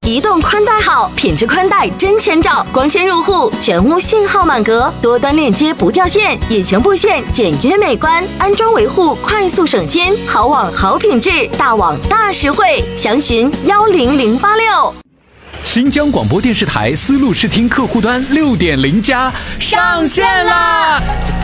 移动宽带好，品质宽带真千兆，光纤入户，全屋信号满格，多端链接不掉线，引擎布线简约美观，安装维护快速省心，好网好品质，大网大实惠，详询10086。 新疆广播电视台丝路视听客户端6.0+上线啦！